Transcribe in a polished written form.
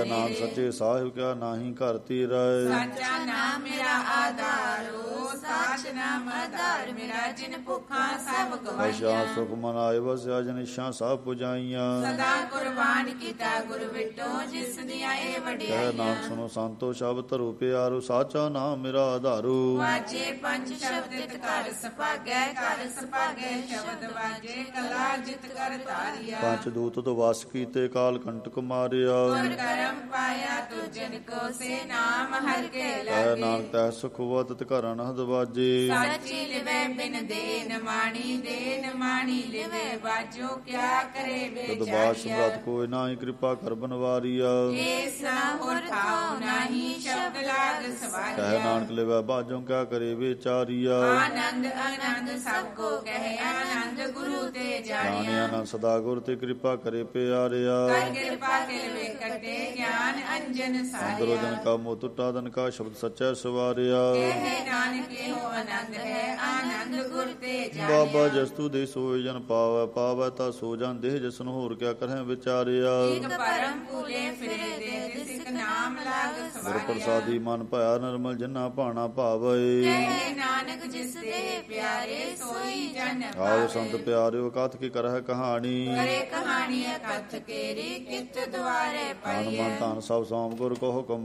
ਨਾਮ ਸੱਚੇ ਸਾਹਿਬ ਕਿਆ ਨਾਹੀ ਘਰ ਧੀਰੈ। ਸਾਚਾ ਨਾਮ ਮੇਰਾ ਆਧਾਰੋ, ਸਾਚ ਨਾਮ ਆਧਾਰ ਮੇਰਾ। ਜਿਨ ਭੁੱਖਾਂ ਸਭ ਅਸ਼ਾ ਗਵਾਈਆਂ, ਸੁਖ ਮਨ ਆਏ ਵਸਿਆ ਜਨ ਇਛਾ ਸਭ ਪੁਜਾਈਆਂ। ਸਦਾ ਕੁਰਬਾਨ ਕੀਤਾ ਗੁਰ ਵਿਟੋ, ਜਿਸ ਦੀਆਂ ਇਹ ਕਹਿ ਵਡਿਆਈਆਂ। ਨਾਮ ਸੁਨੋ ਸੰਤੋ ਸ਼ਬਦ ਧਰੂ ਪਿਆਰੋ, ਸਾਚਾ ਨਾਮ ਮੇਰਾ ਆਧਾਰੂ। ਵਾਜੇ ਪੰਜ ਸ਼ਬਦ ਘਰ ਸਭਾਗੈ, ਘਰ ਸਭਾਗੈ ਸ਼ਬਦ ਵਾਜੇ। ਕਲਾ ਜਿਤ ਕਰ ਧਾਰਿਆ, ਪੰਜ ਦੂਤ ਤੋਂ ਵਾਸ ਕੀਤੇ ਕਾਲ ਕੰਟਕ ਮਾਰਿਆ। ਗੁਰ ਕਰਮ ਪਾਇਆ ਤੁਜਨ ਕੋ, ਸੇ ਨਾਮ ਹਰਿ ਕੇ ਕਹਿ ਲਾਗੇ। ਨਾਨਕ ਤੈ ਸੁਖ ਵਤ ਘਰਾਂ ਨਹਦ ਵਾਜੇ। ਸਾਚੀ ਲਿਵੈ ਬਿਨ ਦੇਨ ਮਾਣੀ, ਦੇਨ ਮਾਣੀ ਲਿਵੈ ਬਾਜੋ। ਕਿਆ ਕਰੇ ਤਦ ਬਾਦ ਬੇਚਾਰੀਆ, ਸਮਰਤ ਕੋਈ ਨਾਹੀ ਕਿਰਪਾ ਕਰ ਬਨਵਾਰੀਆ। ਏਸ ਨਾ ਹੋਰ ਥਾਉ ਨਾਹੀ, ਸ਼ਬਦ ਲਾਗ ਕਹਿ ਸਵਾਰੀਆ। ਨਾਨਕ ਲਿਵੈ ਬਾਜੋਂ ਕਿਆ ਕਰੇ ਵਿਚਾਰੀਆ। ਆਨੰਦ ਆਨੰਦ ਸਭ ਕੋ ਕਹਿ, ਆਨੰਦ ਗੁਰੂ ਤੇ ਜਾਣਿਆ ਜਾਣਿਆ। ਨਾ ਸਦਾ ਗੁਰ ਤੇ ਕਿਰਪਾ ਕਰੇ ਪਿਆਰਿਆ। ਕਰ ਕਿਰਪਾ ਕਿਲਵੇ ਕੱਟੇ, ਗਿਆਨ ਅੰਜਨ ਅੰਦਰੋ ਸਾਰਿਆ। ਜਨ ਕਾ ਮੋਹ ਟੁੱਟਾ ਦਨ ਕਾ ਸ਼ਬਦ ਸੱਚਾ ਸਵਾਰਿਆ। ਕਹਿ ਨਾਨਕ ਇਹੋ ਆਨੰਦ ਹੈ, ਆਨੰਦ ਗੁਰ ਤੇ ਬਾਬਾ ਜਾਣਿਆ। ਜਸਤੂ ਦੇ ਸੋਏ ਜਨ ਪਾਵੈ, ਪਾਵੈ ਤਾ ਸੋ ਜਨ ਦੇਹ ਜਸਨ ਹੋਰ ਕਿਆ ਕਰਹਿ ਵਿਚਾਰਿਆ। ਇਕ ਪਰਮ ਭੂਲੇ ਫਿਰੇ ਦੇ, ਸਿੱਖ ਨਾਮ ਲਾਗ ਗੁਰ ਸਵਾਰਿਆ। ਪ੍ਰਸਾਦੀ ਮਨ ਭਇਆ ਨਿਰਮਲ ਜਿਨਾ ਭਾਣਾ ਭਾਵੈ। ਕਹਿ ਨਾਨਕ ਜਿਸ ਦੇ ਪਿਆਰੇ, ਸੋਈ ਜਨ ਆਓ ਪਾਵੇ। ਸੰਤ ਪਿਆਰਿਓ ਕਥ ਕੀ ਕਰਹਿ ਕਹਾਣੀ। ਕਰੇ ਕਹਾਣੀ ਕਥ ਕੇਰੀ, ਕਿਤ ਦੁਆਰੇ ਤਨ ਪਈਐ। ਮਨ ਧਨ ਸਭ ਸੋਮ ਗੁਰ ਕੋ ਹੁਕਮ